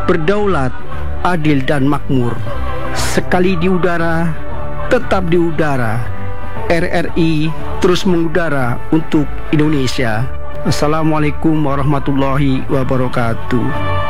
berdaulat, adil dan makmur. Sekali di udara, tetap di udara. RRI terus mengudara untuk Indonesia. Assalamualaikum warahmatullahi wabarakatuh.